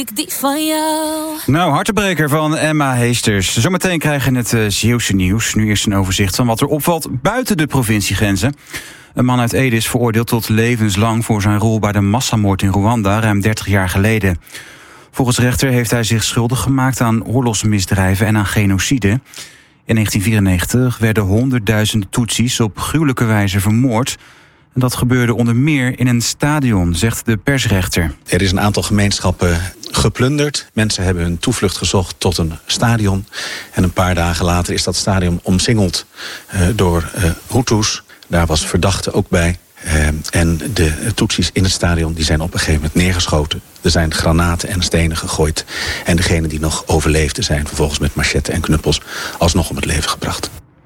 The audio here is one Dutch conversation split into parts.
Die van jou. Nou, hartebreker van Emma Heesters. Zometeen krijgen we het Zeeuwse nieuws. Nu eerst een overzicht van wat er opvalt buiten de provinciegrenzen. Een man uit Ede is veroordeeld tot levenslang voor zijn rol bij de massamoord in Rwanda ruim 30 jaar geleden. Volgens de rechter heeft hij zich schuldig gemaakt aan oorlogsmisdrijven en aan genocide. In 1994 werden 100.000 Tutsis op gruwelijke wijze vermoord. En dat gebeurde onder meer in een stadion, zegt de persrechter. Er is een aantal gemeenschappen geplunderd. Mensen hebben hun toevlucht gezocht tot een stadion. En een paar dagen later is dat stadion omsingeld door Hutus. Daar was verdachte ook bij. En de Tutsis in het stadion die zijn op een gegeven moment neergeschoten. Er zijn granaten en stenen gegooid. En degenen die nog overleefden zijn vervolgens met machetten en knuppels alsnog om het leven gebracht.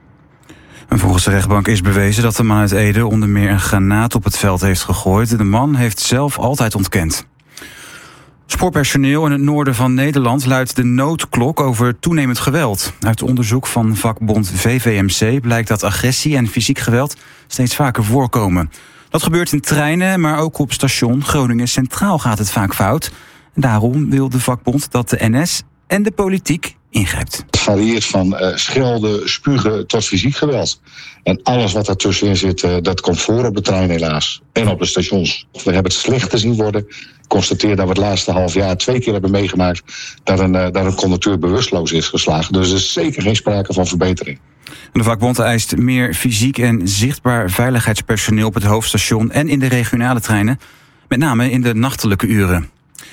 En volgens de rechtbank is bewezen dat de man uit Ede onder meer een granaat op het veld heeft gegooid. De man heeft zelf altijd ontkend. Spoorpersoneel in het noorden van Nederland luidt de noodklok over toenemend geweld. Uit onderzoek van vakbond VVMC blijkt dat agressie en fysiek geweld steeds vaker voorkomen. Dat gebeurt in treinen, maar ook op station Groningen Centraal gaat het vaak fout. Daarom wil de vakbond dat de NS en de politiek ingrijpt. Het varieert van schelden, spugen tot fysiek geweld. En alles wat daartussenin zit, dat komt voor op de trein helaas. En op de stations. We hebben het slechter zien worden. Ik constateer dat we het laatste half jaar 2 keer hebben meegemaakt dat een conducteur bewusteloos is geslagen. Dus er is zeker geen sprake van verbetering. De vakbond eist meer fysiek en zichtbaar veiligheidspersoneel op het hoofdstation en in de regionale treinen. Met name in de nachtelijke uren.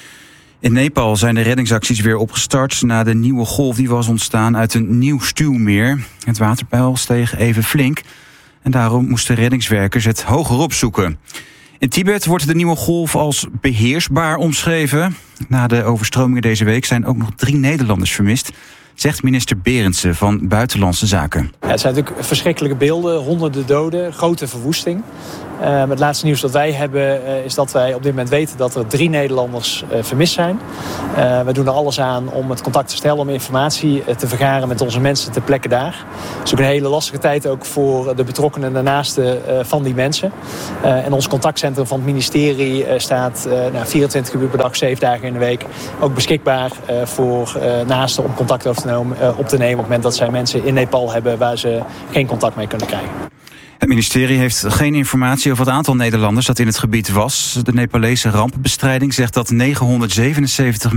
In Nepal zijn de reddingsacties weer opgestart na de nieuwe golf die was ontstaan uit een nieuw stuwmeer. Het waterpeil steeg even flink en daarom moesten reddingswerkers het hoger opzoeken. In Tibet wordt de nieuwe golf als beheersbaar omschreven. Na de overstromingen deze week zijn ook nog 3 Nederlanders vermist, zegt minister Berendsen van Buitenlandse Zaken. Ja, het zijn natuurlijk verschrikkelijke beelden, honderden doden, grote verwoesting. Het laatste nieuws dat wij hebben is dat wij op dit moment weten dat er 3 Nederlanders vermist zijn. We doen er alles aan om het contact te stellen, om informatie te vergaren met onze mensen ter plekke daar. Het is ook een hele lastige tijd ook voor de betrokkenen en de naasten van die mensen. En ons contactcentrum van het ministerie staat 24 uur per dag, 7 dagen in de week ook beschikbaar voor naasten om contact op te nemen op het moment dat zij mensen in Nepal hebben waar ze geen contact mee kunnen krijgen. Het ministerie heeft geen informatie over het aantal Nederlanders dat in het gebied was. De Nepalese rampenbestrijding zegt dat 977